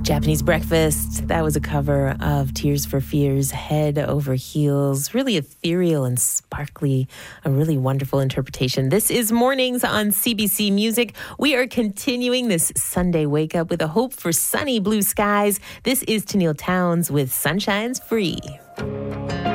Japanese Breakfast. That was a cover of Tears for Fears, Head Over Heels. Really ethereal and sparkly. A really wonderful interpretation. This is Mornings on CBC Music. We are continuing this Sunday wake up with a hope for sunny blue skies. This is Tenille Townes with Sunshine's Free.